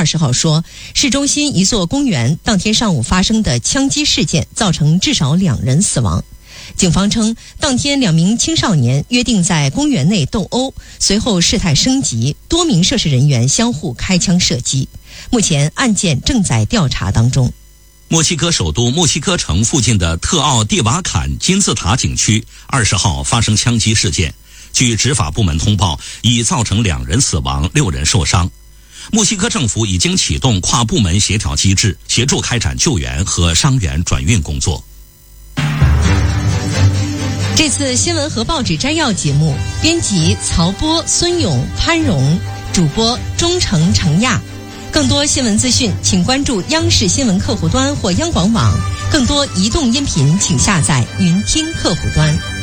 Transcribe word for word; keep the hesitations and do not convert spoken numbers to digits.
二十号说，市中心一座公园当天上午发生的枪击事件造成至少两人死亡。警方称，当天两名青少年约定在公园内斗殴，随后事态升级，多名涉事人员相互开枪射击。目前案件正在调查当中。 墨西哥首都墨西哥城附近的特奥蒂瓦坎金字塔景区二十号发生枪击事件，据执法部门通报，已造成两人死亡，六人受伤。墨西哥政府已经启动跨部门协调机制，协助开展救援和伤员转运工作。 这次新闻和报纸摘要节目，编辑曹波、孙勇、潘荣，主播钟诚、程亚。更多新闻资讯，请关注央视新闻客户端或央广网。更多移动音频，请下载云听客户端。